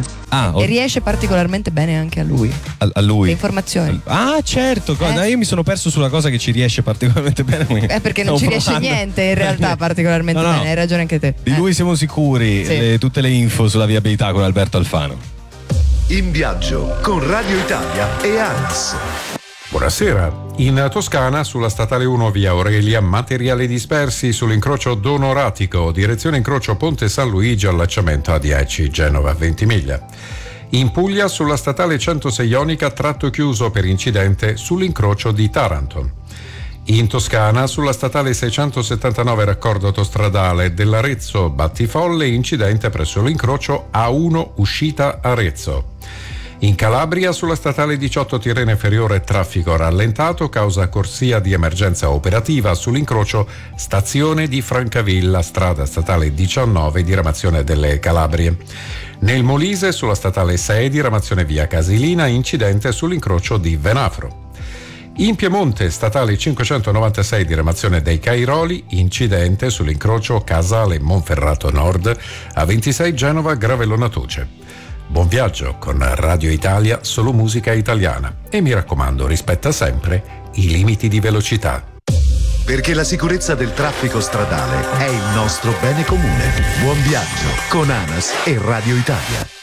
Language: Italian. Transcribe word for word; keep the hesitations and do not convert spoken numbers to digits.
bene. Ah, e riesce particolarmente bene anche a lui. A, a lui. Le informazioni. Ah, certo, Eh? no, io mi sono perso sulla cosa che ci riesce particolarmente bene. È perché non ci riesce niente in realtà particolarmente no, no. bene, hai ragione anche te. Di eh. lui siamo sicuri, Sì. le, tutte le info sulla viabilità con Alberto Alfano. In viaggio con Radio Italia e ANAS. Buonasera. In Toscana, sulla statale uno via Aurelia, materiali dispersi sull'incrocio Donoratico, direzione incrocio Ponte San Luigi, allacciamento A dieci, Genova Ventimiglia. In Puglia, sulla statale centosei Ionica, tratto chiuso per incidente sull'incrocio di Taranto. In Toscana, sulla statale seicentosettantanove raccordo autostradale dell'Arezzo Battifolle, incidente presso l'incrocio A uno uscita Arezzo. In Calabria, sulla statale diciotto Tirreno Inferiore, traffico rallentato causa corsia di emergenza operativa sull'incrocio stazione di Francavilla, strada statale diciannove, diramazione delle Calabrie. Nel Molise, sulla statale sei, diramazione via Casilina, incidente sull'incrocio di Venafro. In Piemonte, statale cinquecentonovantasei, diramazione dei Cairoli, incidente sull'incrocio Casale Monferrato Nord, A ventisei Genova Gravellona Toce. Buon viaggio con Radio Italia, solo musica italiana. E mi raccomando, rispetta sempre i limiti di velocità. Perché la sicurezza del traffico stradale è il nostro bene comune. Buon viaggio con ANAS e Radio Italia.